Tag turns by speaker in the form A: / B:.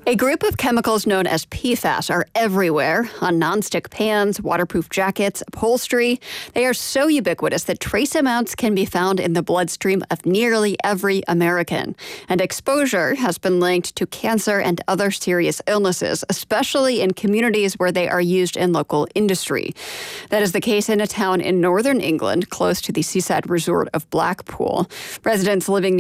A: A group of chemicals known as PFAS are everywhere on nonstick pans, waterproof jackets, upholstery. They are so ubiquitous that trace amounts can be found in the bloodstream of nearly every American. And exposure has been linked to cancer and other serious illnesses, especially in communities where they are used in local industry. That is the case in a town in northern England, close to the seaside resort of Blackpool. Residents living